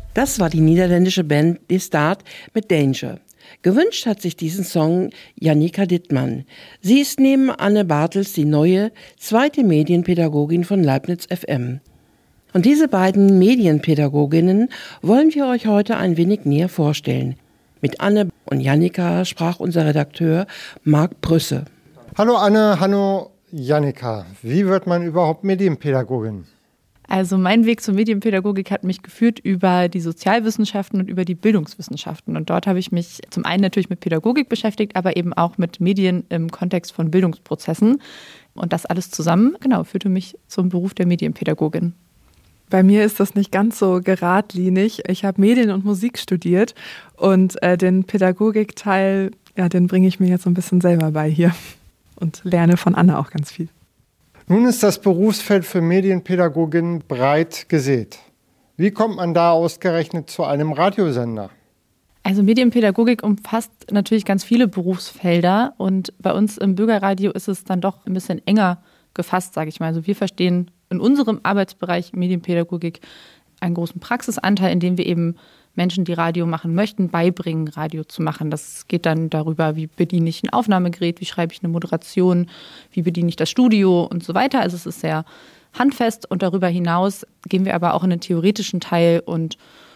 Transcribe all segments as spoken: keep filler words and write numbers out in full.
Das war die niederländische Band De Staat mit Danger. Gewünscht hat sich diesen Song Jannika Dittmann. Sie ist neben Anne Bartels die neue, zweite Medienpädagogin von Leibniz F M. Und diese beiden Medienpädagoginnen wollen wir euch heute ein wenig näher vorstellen. Mit Anne und Jannika sprach unser Redakteur Marc Brüsse. Hallo Anne, hallo Jannika. Wie wird man überhaupt Medienpädagogin? Also mein Weg zur Medienpädagogik hat mich geführt über die Sozialwissenschaften und über die Bildungswissenschaften. Und dort habe ich mich zum einen natürlich mit Pädagogik beschäftigt, aber eben auch mit Medien im Kontext von Bildungsprozessen. Und das alles zusammen, genau, führte mich zum Beruf der Medienpädagogin. Bei mir ist das nicht ganz so geradlinig. Ich habe Medien und Musik studiert und äh, den Pädagogikteil, ja, den bringe ich mir jetzt so ein bisschen selber bei hier und lerne von Anne auch ganz viel. Nun ist das Berufsfeld für Medienpädagoginnen breit gesät. Wie kommt man da ausgerechnet zu einem Radiosender? Also Medienpädagogik umfasst natürlich ganz viele Berufsfelder und bei uns im Bürgerradio ist es dann doch ein bisschen enger gefasst, sage ich mal. Also wir verstehen in unserem Arbeitsbereich Medienpädagogik einen großen Praxisanteil, in dem wir eben Menschen, die Radio machen möchten, beibringen, Radio zu machen. Das geht dann darüber, wie bediene ich ein Aufnahmegerät, wie schreibe ich eine Moderation, wie bediene ich das Studio und so weiter. Also es ist sehr handfest und darüber hinaus gehen wir aber auch in den theoretischen Teil und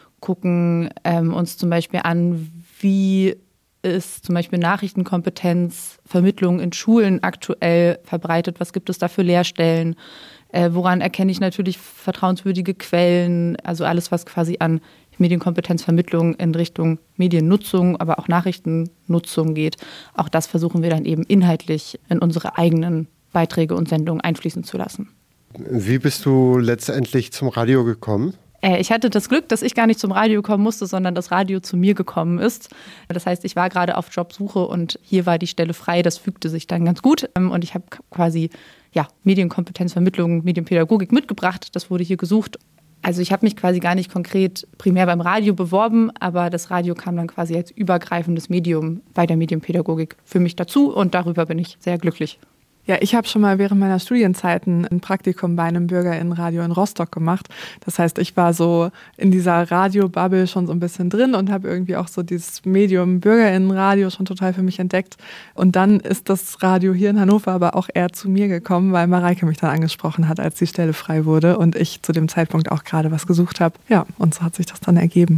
gucken ähm, uns zum Beispiel an, wie ist zum Beispiel Nachrichtenkompetenz, Vermittlung in Schulen aktuell verbreitet, was gibt es da für Lehrstellen, äh, woran erkenne ich natürlich vertrauenswürdige Quellen, also alles, was quasi an Medienkompetenzvermittlung in Richtung Mediennutzung, aber auch Nachrichtennutzung geht. Auch das versuchen wir dann eben inhaltlich in unsere eigenen Beiträge und Sendungen einfließen zu lassen. Wie bist du letztendlich zum Radio gekommen? Äh, ich hatte das Glück, dass ich gar nicht zum Radio kommen musste, sondern das Radio zu mir gekommen ist. Das heißt, ich war gerade auf Jobsuche und hier war die Stelle frei. Das fügte sich dann ganz gut. Und ich habe quasi ja, Medienkompetenzvermittlung, Medienpädagogik mitgebracht. Das wurde hier gesucht. Also ich habe mich quasi gar nicht konkret primär beim Radio beworben, aber das Radio kam dann quasi als übergreifendes Medium bei der Medienpädagogik für mich dazu und darüber bin ich sehr glücklich. Ja, ich habe schon mal während meiner Studienzeiten ein Praktikum bei einem BürgerInnenradio in Rostock gemacht. Das heißt, ich war so in dieser Radio-Bubble schon so ein bisschen drin und habe irgendwie auch so dieses Medium BürgerInnenradio schon total für mich entdeckt. Und dann ist das Radio hier in Hannover aber auch eher zu mir gekommen, weil Mareike mich dann angesprochen hat, als die Stelle frei wurde und ich zu dem Zeitpunkt auch gerade was gesucht habe. Ja, und so hat sich das dann ergeben.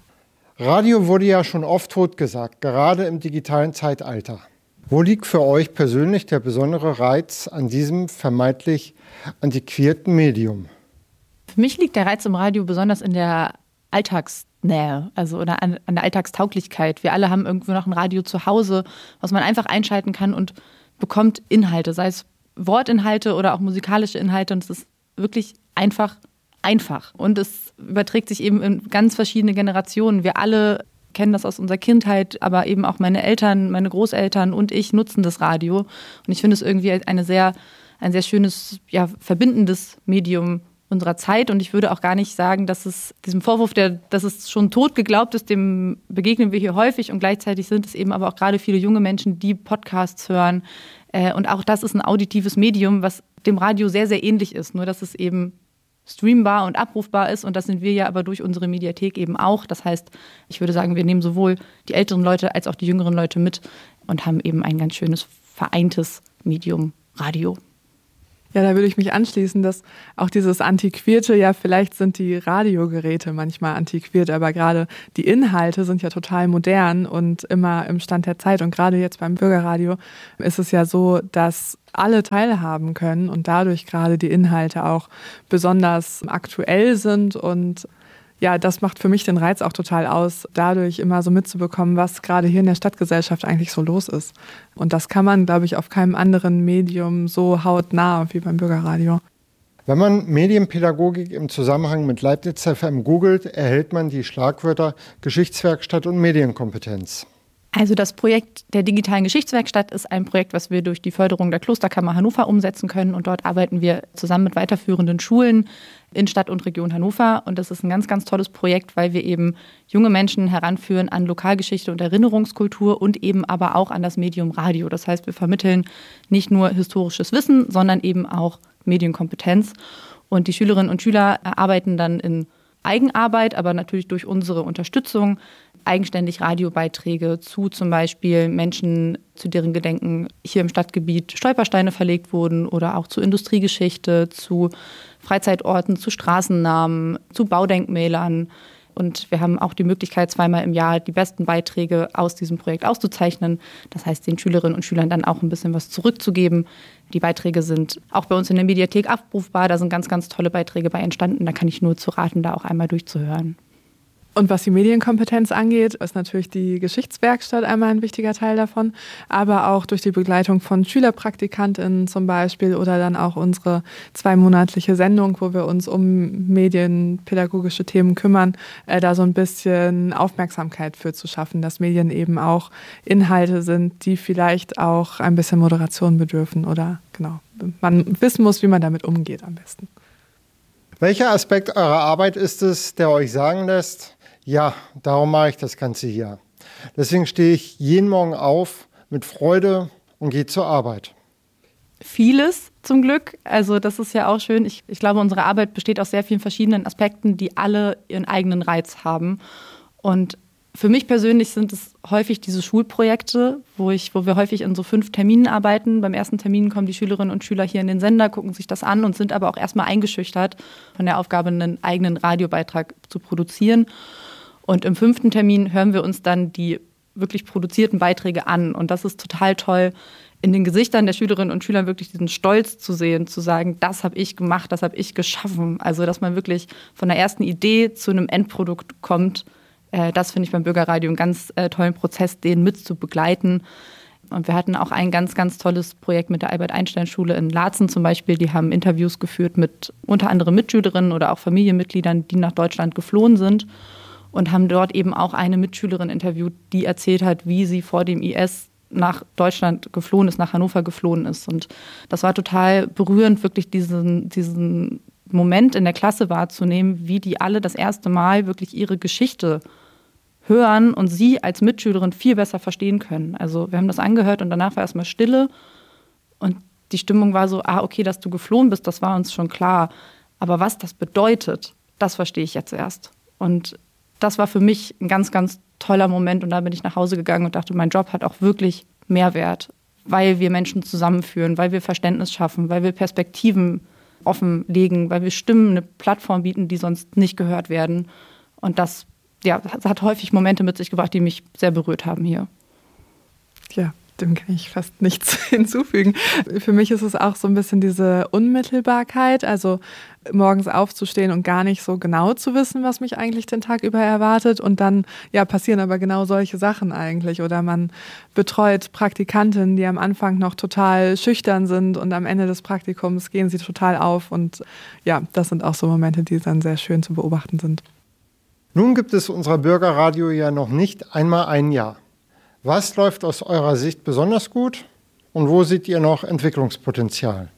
Radio wurde ja schon oft totgesagt, gerade im digitalen Zeitalter. Wo liegt für euch persönlich der besondere Reiz an diesem vermeintlich antiquierten Medium? Für mich liegt der Reiz im Radio besonders in der Alltagsnähe, also oder an, an der Alltagstauglichkeit. Wir alle haben irgendwo noch ein Radio zu Hause, was man einfach einschalten kann und bekommt Inhalte, sei es Wortinhalte oder auch musikalische Inhalte. Und es ist wirklich einfach, einfach. Und es überträgt sich eben in ganz verschiedene Generationen. Wir alle kennen das aus unserer Kindheit, aber eben auch meine Eltern, meine Großeltern und ich nutzen das Radio. Und ich finde es irgendwie eine sehr, ein sehr schönes, ja, verbindendes Medium unserer Zeit. Und ich würde auch gar nicht sagen, dass es diesem Vorwurf, der, dass es schon tot geglaubt ist, dem begegnen wir hier häufig. Und gleichzeitig sind es eben aber auch gerade viele junge Menschen, die Podcasts hören. Und auch das ist ein auditives Medium, was dem Radio sehr, sehr ähnlich ist. Nur dass es eben streambar und abrufbar ist und das sind wir ja aber durch unsere Mediathek eben auch. Das heißt, ich würde sagen, wir nehmen sowohl die älteren Leute als auch die jüngeren Leute mit und haben eben ein ganz schönes vereintes Medium Radio. Ja, da würde ich mich anschließen, dass auch dieses Antiquierte, ja, vielleicht sind die Radiogeräte manchmal antiquiert, aber gerade die Inhalte sind ja total modern und immer im Stand der Zeit. Und gerade jetzt beim Bürgerradio ist es ja so, dass alle teilhaben können und dadurch gerade die Inhalte auch besonders aktuell sind und ja, das macht für mich den Reiz auch total aus, dadurch immer so mitzubekommen, was gerade hier in der Stadtgesellschaft eigentlich so los ist. Und das kann man, glaube ich, auf keinem anderen Medium so hautnah wie beim Bürgerradio. Wenn man Medienpädagogik im Zusammenhang mit Leibniz F M googelt, erhält man die Schlagwörter Geschichtswerkstatt und Medienkompetenz. Also das Projekt der digitalen Geschichtswerkstatt ist ein Projekt, was wir durch die Förderung der Klosterkammer Hannover umsetzen können. Und dort arbeiten wir zusammen mit weiterführenden Schulen in Stadt und Region Hannover. Und das ist ein ganz, ganz tolles Projekt, weil wir eben junge Menschen heranführen an Lokalgeschichte und Erinnerungskultur und eben aber auch an das Medium Radio. Das heißt, wir vermitteln nicht nur historisches Wissen, sondern eben auch Medienkompetenz. Und die Schülerinnen und Schüler arbeiten dann in Eigenarbeit, aber natürlich durch unsere Unterstützung eigenständig Radiobeiträge zu zum Beispiel Menschen, zu deren Gedenken hier im Stadtgebiet Stolpersteine verlegt wurden oder auch zu Industriegeschichte, zu Freizeitorten, zu Straßennamen, zu Baudenkmälern. Und wir haben auch die Möglichkeit, zweimal im Jahr die besten Beiträge aus diesem Projekt auszuzeichnen. Das heißt, den Schülerinnen und Schülern dann auch ein bisschen was zurückzugeben. Die Beiträge sind auch bei uns in der Mediathek abrufbar. Da sind ganz, ganz tolle Beiträge bei entstanden. Da kann ich nur zu raten, da auch einmal durchzuhören. Und was die Medienkompetenz angeht, ist natürlich die Geschichtswerkstatt einmal ein wichtiger Teil davon, aber auch durch die Begleitung von SchülerpraktikantInnen zum Beispiel oder dann auch unsere zweimonatliche Sendung, wo wir uns um medienpädagogische Themen kümmern, äh, da so ein bisschen Aufmerksamkeit für zu schaffen, dass Medien eben auch Inhalte sind, die vielleicht auch ein bisschen Moderation bedürfen oder genau, man wissen muss, wie man damit umgeht am besten. Welcher Aspekt eurer Arbeit ist es, der euch sagen lässt, ja, darum mache ich das Ganze hier. Deswegen stehe ich jeden Morgen auf mit Freude und gehe zur Arbeit. Vieles zum Glück. Also das ist ja auch schön. Ich, ich glaube, unsere Arbeit besteht aus sehr vielen verschiedenen Aspekten, die alle ihren eigenen Reiz haben. Und für mich persönlich sind es häufig diese Schulprojekte, wo, ich, wo wir häufig in so fünf Terminen arbeiten. Beim ersten Termin kommen die Schülerinnen und Schüler hier in den Sender, gucken sich das an und sind aber auch erstmal eingeschüchtert von der Aufgabe, einen eigenen Radiobeitrag zu produzieren. Und im fünften Termin hören wir uns dann die wirklich produzierten Beiträge an. Und das ist total toll, in den Gesichtern der Schülerinnen und Schüler wirklich diesen Stolz zu sehen, zu sagen, das habe ich gemacht, das habe ich geschaffen. Also dass man wirklich von der ersten Idee zu einem Endprodukt kommt. Äh, das finde ich beim Bürgerradio einen ganz äh, tollen Prozess, den mit zu begleiten. Und wir hatten auch ein ganz, ganz tolles Projekt mit der Albert-Einstein-Schule in Laatzen zum Beispiel. Die haben Interviews geführt mit unter anderem Mitschülerinnen oder auch Familienmitgliedern, die nach Deutschland geflohen sind. Und haben dort eben auch eine Mitschülerin interviewt, die erzählt hat, wie sie vor dem I S nach Deutschland geflohen ist, nach Hannover geflohen ist. Und das war total berührend, wirklich diesen, diesen Moment in der Klasse wahrzunehmen, wie die alle das erste Mal wirklich ihre Geschichte hören und sie als Mitschülerin viel besser verstehen können. Also wir haben das angehört und danach war erstmal Stille. Und die Stimmung war so, ah, okay, dass du geflohen bist, das war uns schon klar. Aber was das bedeutet, das verstehe ich jetzt erst. Und das war für mich ein ganz, ganz toller Moment und da bin ich nach Hause gegangen und dachte, mein Job hat auch wirklich Mehrwert, weil wir Menschen zusammenführen, weil wir Verständnis schaffen, weil wir Perspektiven offenlegen, weil wir Stimmen eine Plattform bieten, die sonst nicht gehört werden. Und das, ja, das hat häufig Momente mit sich gebracht, die mich sehr berührt haben hier. Ja, dem kann ich fast nichts hinzufügen. Für mich ist es auch so ein bisschen diese Unmittelbarkeit, also morgens aufzustehen und gar nicht so genau zu wissen, was mich eigentlich den Tag über erwartet. Und dann ja, passieren aber genau solche Sachen eigentlich. Oder man betreut Praktikantinnen, die am Anfang noch total schüchtern sind und am Ende des Praktikums gehen sie total auf. Und ja, das sind auch so Momente, die dann sehr schön zu beobachten sind. Nun gibt es unser Bürgerradio ja noch nicht einmal ein Jahr. Was läuft aus eurer Sicht besonders gut und wo seht ihr noch Entwicklungspotenzial?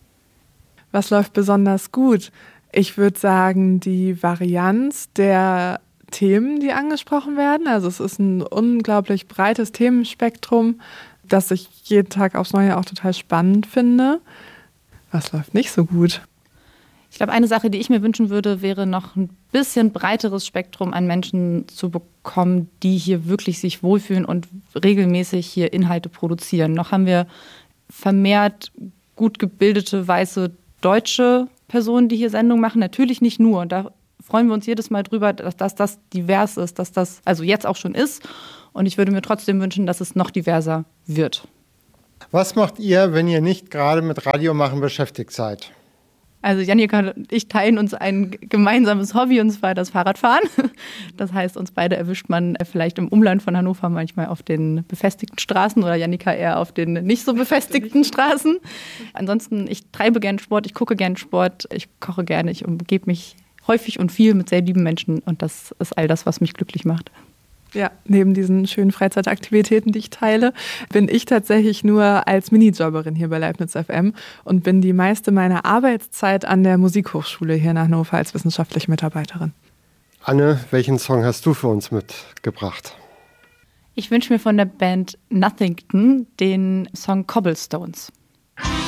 Was läuft besonders gut? Ich würde sagen, die Varianz der Themen, die angesprochen werden. Also es ist ein unglaublich breites Themenspektrum, das ich jeden Tag aufs Neue auch total spannend finde. Was läuft nicht so gut? Ich glaube, eine Sache, die ich mir wünschen würde, wäre noch ein bisschen breiteres Spektrum an Menschen zu bekommen, die hier wirklich sich wohlfühlen und regelmäßig hier Inhalte produzieren. Noch haben wir vermehrt gut gebildete, weiße, deutsche Personen, die hier Sendungen machen. Natürlich nicht nur. Und da freuen wir uns jedes Mal drüber, dass, dass das divers ist, dass das also jetzt auch schon ist. Und ich würde mir trotzdem wünschen, dass es noch diverser wird. Was macht ihr, wenn ihr nicht gerade mit Radiomachen beschäftigt seid? Also Jannika und ich teilen uns ein gemeinsames Hobby, und zwar das Fahrradfahren. Das heißt, uns beide erwischt man vielleicht im Umland von Hannover manchmal auf den befestigten Straßen oder Jannika eher auf den nicht so befestigten Straßen. Ansonsten, ich treibe gerne Sport, ich gucke gerne Sport, ich koche gerne, ich umgebe mich häufig und viel mit sehr lieben Menschen und das ist all das, was mich glücklich macht. Ja, neben diesen schönen Freizeitaktivitäten, die ich teile, bin ich tatsächlich nur als Minijobberin hier bei Leibniz F M und bin die meiste meiner Arbeitszeit an der Musikhochschule hier in Hannover als wissenschaftliche Mitarbeiterin. Anne, welchen Song hast du für uns mitgebracht? Ich wünsche mir von der Band Nothington den Song Cobblestones.